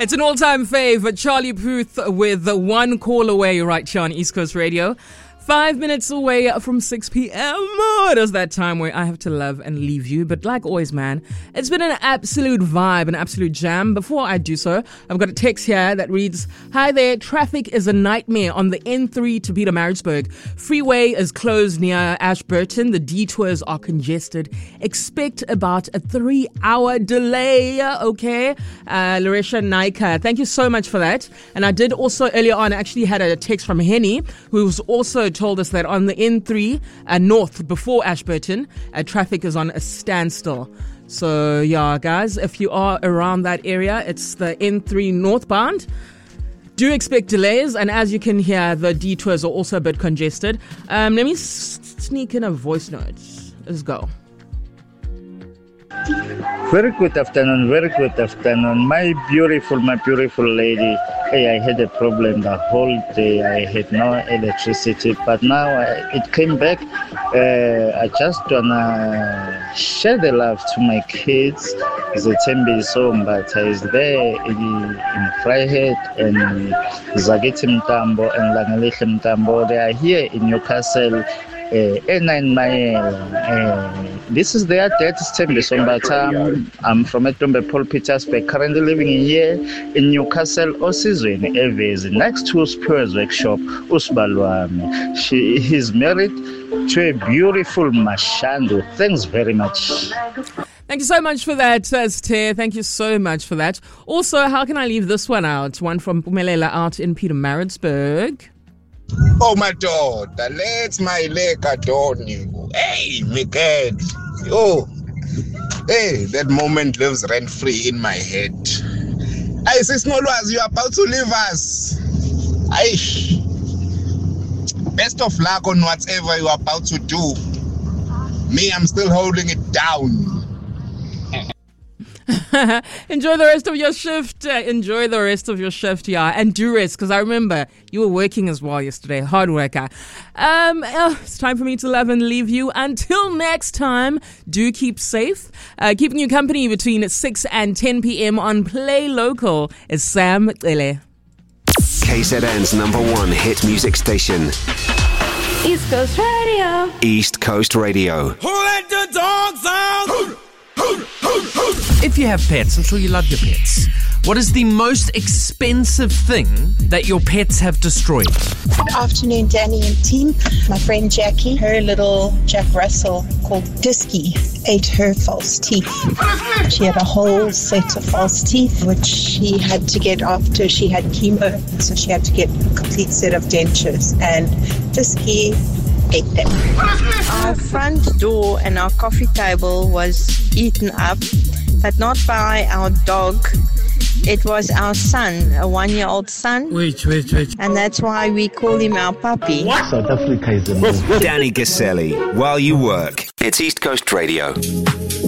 It's an all-time fave, Charlie Puth with One Call Away right here on East Coast Radio. 5 minutes away from 6 p.m. It is that time where I have to love and leave you. But like always, man, it's been an absolute vibe, an absolute jam. Before I do so, I've got a text here that reads, "Hi there, traffic is a nightmare on the N3 to Pietermaritzburg. Freeway is closed near Ashburton. The detours are congested. Expect about a 3-hour delay." Okay, Larisha Naika, thank you so much for that. And I did also earlier on actually had a text from Henny, who's also told us that on the N3 north before Ashburton, traffic is on a standstill. So yeah, guys, if you are around that area, it's the N3 northbound. Do expect delays, and as you can hear, the detours are also a bit congested. Let me sneak in a voice note. Let's go. Very good afternoon, my beautiful lady. Hey, I had a problem the whole day. I had no electricity, but now it came back. I just wanna share the love to my kids. Zetembi Sombata is there in Freiheit and Zageti Mtambo and Langalihle Mtambo. They are here in Newcastle. A9 Mile. This is their dad, Tembi Sombata. I'm from Etombe Paul Petersburg, currently living here in Newcastle, Osizweni, Eves, next to Spurs Workshop, Usbalwami. He's married to a beautiful Mashandu. Thanks very much. Thank you so much for that, Ste. Thank you so much for that. Also, how can I leave this one out? One from Pumelela out in Pietermaritzburg. Oh, my daughter, let's my leg adorn you. Hey, Miguel. Oh, hey, that moment lives rent-free in my head. Hey, sis Nolwazi, you're about to leave us. Aish. Best of luck on whatever you're about to do. Me, I'm still holding it down. Enjoy the rest of your shift. Yeah. And do rest, because I remember you were working as well yesterday. Hard worker. It's time for me to love and leave you. Until next time, do keep safe. Keeping you company between 6 and 10 p.m. on Play Local is Sam Ele. KZN's #1 hit music station. East Coast Radio. East Coast Radio. Who let the dogs out? If you have pets, I'm sure you love your pets. What is the most expensive thing that your pets have destroyed? Good afternoon, Danny and team. My friend Jackie, her little Jack Russell called Disky, ate her false teeth. She had a whole set of false teeth, which she had to get after she had chemo. So she had to get a complete set of dentures. And Disky ate them. Our front door and our coffee table was eaten up, but not by our dog. It was our son, a 1-year-old son. Wait. And that's why we call him our puppy. What? South Africa is a Danny Gaselli, while you work. It's East Coast Radio.